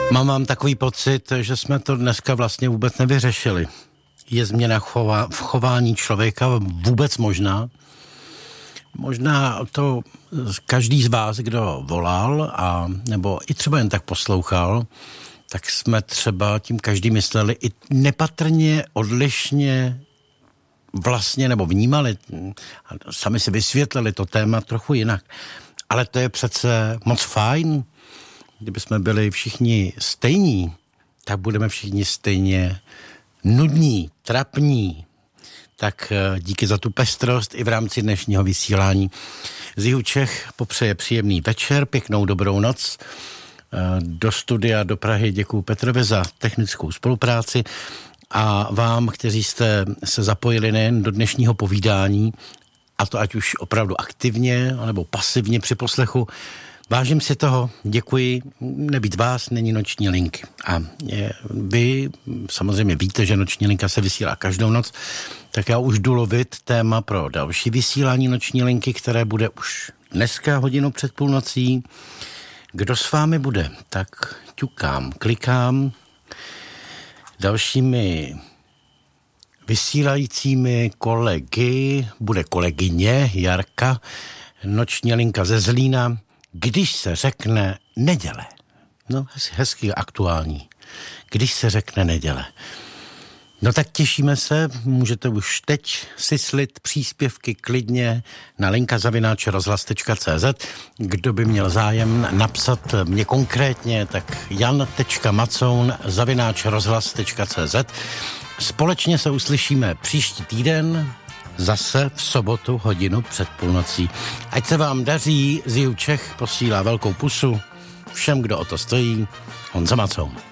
Mám takový pocit, že jsme to dneska vlastně vůbec nevyřešili. Je změna v chování člověka vůbec možná? Možná to každý z vás, kdo volal a nebo i třeba jen tak poslouchal, tak jsme třeba tím každý mysleli i nepatrně, odlišně vlastně, nebo vnímali, sami si vysvětlili to téma trochu jinak. Ale to je přece moc fajn. Kdyby jsme byli všichni stejní, tak budeme všichni stejně nudní, trapní. Tak díky za tu pestrost i v rámci dnešního vysílání. Z Jihu Čech popřeje příjemný večer, pěknou dobrou noc. Do studia do Prahy děkuju Petrovi za technickou spolupráci a vám, kteří jste se zapojili nejen do dnešního povídání, a to ať už opravdu aktivně, nebo pasivně při poslechu. Vážím si toho, děkuji, nebýt vás, není noční linky. A vy samozřejmě víte, že noční linka se vysílá každou noc, tak já už jdu lovit téma pro další vysílání noční linky, které bude už dneska hodinu před půlnocí. Kdo s vámi bude? Tak ťukám, klikám. Dalšími vysílajícími kolegy bude kolegyně Jarka, noční linka ze Zlína, když se řekne neděle. No, hezky aktuální. Když se řekne neděle. No tak těšíme se, můžete už teď syslit příspěvky klidně na linka@rozhlas.cz. Kdo by měl zájem napsat mě konkrétně, tak jan.macoun@rozhlas.cz. Společně se uslyšíme příští týden, zase v sobotu hodinu před půlnocí. Ať se vám daří, z Jihu Čech posílá velkou pusu všem, kdo o to stojí. Honza Macoun.